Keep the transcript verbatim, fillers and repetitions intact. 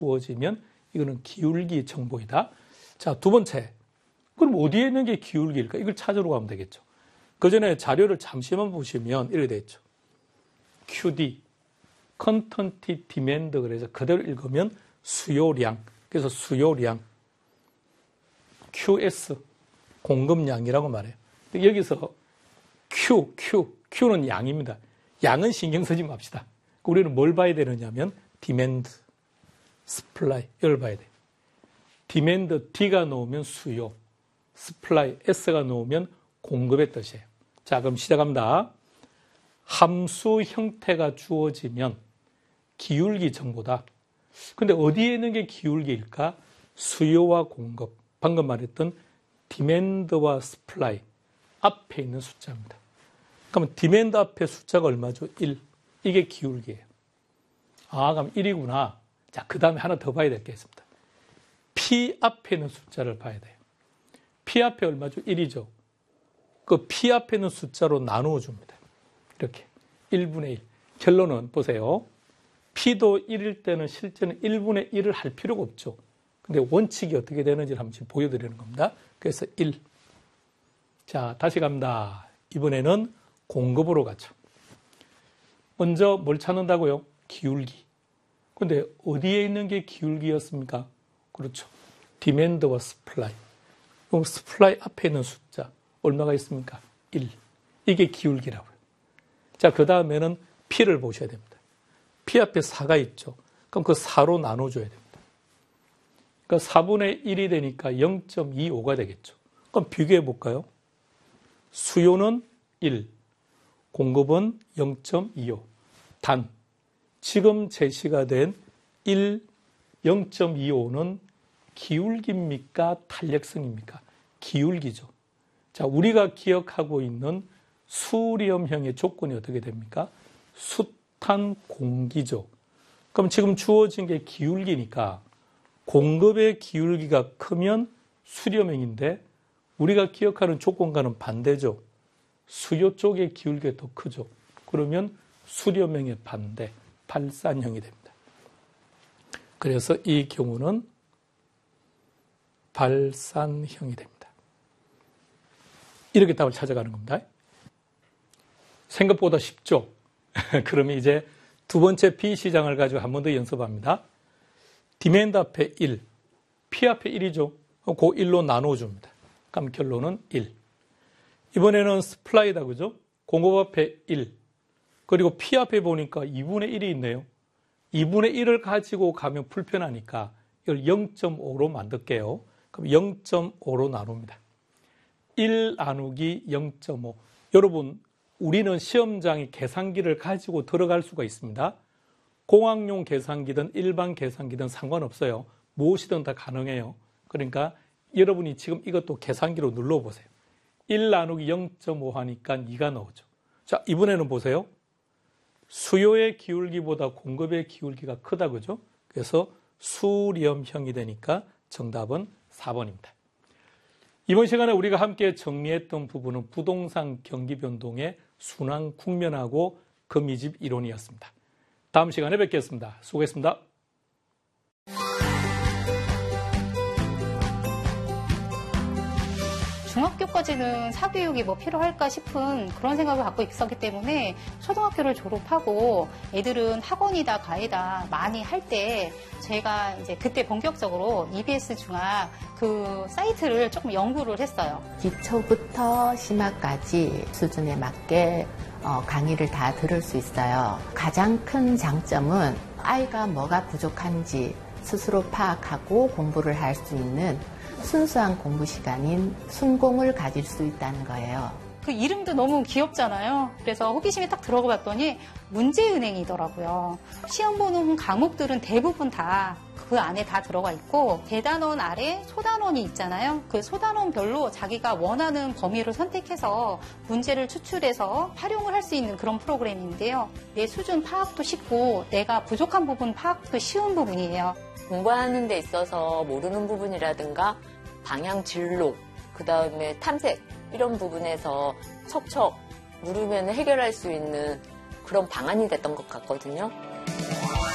주어지면 이거는 기울기 정보이다. 자, 두 번째. 그럼 어디에 있는 게 기울기일까? 이걸 찾으러 가면 되겠죠. 그 전에 자료를 잠시만 보시면 이렇게 돼 있죠. 큐디, 컨턴티 디맨드 그래서 그대로 읽으면 수요량. 그래서 수요량. 큐에스, 공급량이라고 말해요. 여기서 Q, Q, Q는 양입니다. 양은 신경 쓰지 맙시다. 우리는 뭘 봐야 되느냐면 디맨드, 스플라이 이걸 봐야 돼요. 디맨드 D가 나오면 수요, 스플라이 S가 나오면 공급의 뜻이에요. 자, 그럼 시작합니다. 함수 형태가 주어지면 기울기 정보다. 근데 어디에 있는 게 기울기일까? 수요와 공급. 방금 말했던 디맨드와 스플라이 앞에 있는 숫자입니다. 그러면 디맨드 앞에 숫자가 얼마죠? 일. 이게 기울기예요. 아, 그럼 일이구나. 자, 그 다음에 하나 더 봐야 될 게 있습니다. P 앞에 있는 숫자를 봐야 돼요. P 앞에 얼마죠? 일이죠. 그 P 앞에 있는 숫자로 나누어 줍니다. 이렇게. 일분의 일. 결론은 보세요. P도 일일 때는 실제는 일분의 일을 할 필요가 없죠. 근데 원칙이 어떻게 되는지를 한번 지금 보여드리는 겁니다. 그래서 일. 자, 다시 갑니다. 이번에는 공급으로 가죠. 먼저 뭘 찾는다고요? 기울기. 근데 어디에 있는 게 기울기였습니까? 그렇죠. 디맨드와 스플라이. 그럼 스플라이 앞에 있는 숫자 얼마가 있습니까? 일. 이게 기울기라고요. 자, 그 다음에는 P를 보셔야 됩니다. P 앞에 사가 있죠. 그럼 그 사로 나눠줘야 됩니다. 그러니까 사분의 일이 되니까 영 점 이오가 되겠죠. 그럼 비교해 볼까요? 수요는 일, 공급은 영 점 이오. 단, 지금 제시가 된 일, 영 점 이오는 기울기입니까? 탄력성입니까? 기울기죠. 자, 우리가 기억하고 있는 수렴형의 조건이 어떻게 됩니까? 숱한 공기죠. 그럼 지금 주어진 게 기울기니까 공급의 기울기가 크면 수렴형인데 우리가 기억하는 조건과는 반대죠. 수요 쪽의 기울기가 더 크죠. 그러면 수렴형의 반대, 발산형이 됩니다. 그래서 이 경우는 발산형이 됩니다. 이렇게 답을 찾아가는 겁니다. 생각보다 쉽죠? 그러면 이제 두 번째 P 시장을 가지고 한 번 더 연습합니다. 디맨드 앞에 일, P 앞에 일이죠. 그 일로 나눠줍니다. 그럼 결론은 일. 이번에는 스플라이다, 그죠? 공급 앞에 일. 그리고 P 앞에 보니까 이분의 일이 있네요. 이분의 일을 가지고 가면 불편하니까 이걸 영 점 오로 만들게요. 그럼 영 점 오로 나눕니다. 일 나누기 영 점 오. 여러분, 우리는 시험장에 계산기를 가지고 들어갈 수가 있습니다. 공학용 계산기든 일반 계산기든 상관없어요. 무엇이든 다 가능해요. 그러니까 여러분이 지금 이것도 계산기로 눌러보세요. 일 나누기 영 점 오 하니까 이가 나오죠. 자, 이번에는 보세요. 수요의 기울기보다 공급의 기울기가 크다, 그죠? 그래서 수렴형이 되니까 정답은 사 번입니다. 이번 시간에 우리가 함께 정리했던 부분은 부동산 경기 변동의 순환 국면하고 그 미집 이론이었습니다. 다음 시간에 뵙겠습니다. 수고했습니다. 중학교까지는 사교육이 뭐 필요할까 싶은 그런 생각을 갖고 있었기 때문에 초등학교를 졸업하고 애들은 학원이다 과외다 많이 할 때 제가 이제 그때 본격적으로 이비에스 중학 그 사이트를 조금 연구를 했어요. 기초부터 심화까지 수준에 맞게 어, 강의를 다 들을 수 있어요. 가장 큰 장점은 아이가 뭐가 부족한지 스스로 파악하고 공부를 할 수 있는 순수한 공부 시간인 순공을 가질 수 있다는 거예요. 그 이름도 너무 귀엽잖아요. 그래서 호기심에 딱 들어가 봤더니 문제은행이더라고요. 시험 보는 과목들은 대부분 다 그 안에 다 들어가 있고 대단원 아래 소단원이 있잖아요. 그 소단원별로 자기가 원하는 범위를 선택해서 문제를 추출해서 활용을 할 수 있는 그런 프로그램인데요. 내 수준 파악도 쉽고 내가 부족한 부분 파악도 쉬운 부분이에요. 공부하는 데 있어서 모르는 부분이라든가 방향 진로, 그 다음에 탐색 이런 부분에서 척척 누르면 해결할 수 있는 그런 방안이 됐던 것 같거든요.